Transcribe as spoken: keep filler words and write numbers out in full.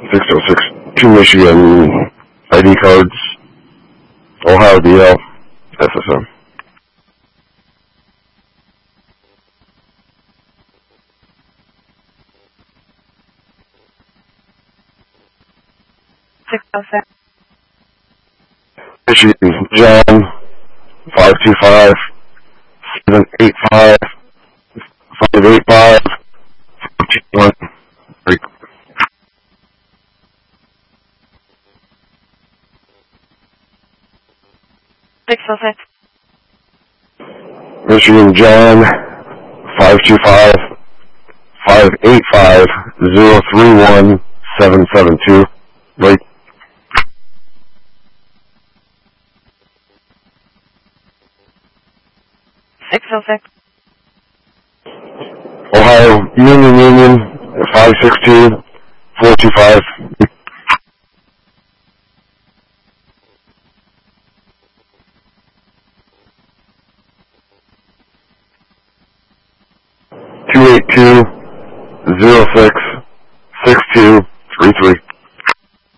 six oh six, two Michigan I D cards, Ohio D L, S S M. six oh six. Michigan John, five two five, seven eight five, five eight five, four two one, three. six oh six. Michigan John, five two five, five eight five, zero three one, seven seven two, right? six oh six. Ohio Union Union, five six two, four two five. two eight two, zero six, six two,